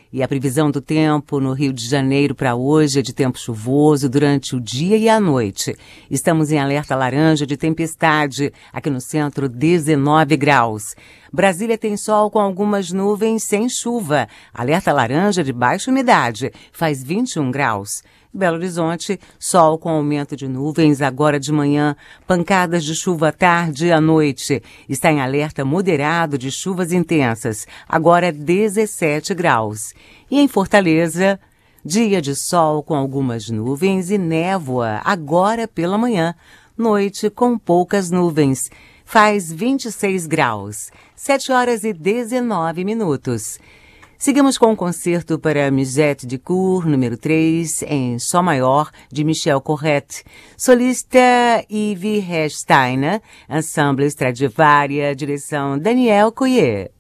E a previsão do tempo no Rio de Janeiro para hoje é de tempo chuvoso durante o dia e a noite. Estamos em alerta laranja de tempestade, aqui no centro 19 graus. Brasília tem sol com algumas nuvens sem chuva. Alerta laranja de baixa umidade, faz 21 graus. Belo Horizonte, sol com aumento de nuvens agora de manhã, pancadas de chuva à tarde e à noite. Está em alerta moderado de chuvas intensas, agora 17 graus. E em Fortaleza, dia de sol com algumas nuvens e névoa agora pela manhã, noite com poucas nuvens. Faz 26 graus, 7 horas e 19 minutos. Seguimos com o concerto para Musette de Cour, número 3, em Sol maior, de Michel Corrette. Solista Yves Rechsteiner, ensemble Stradivaria, direção Daniel Couillet.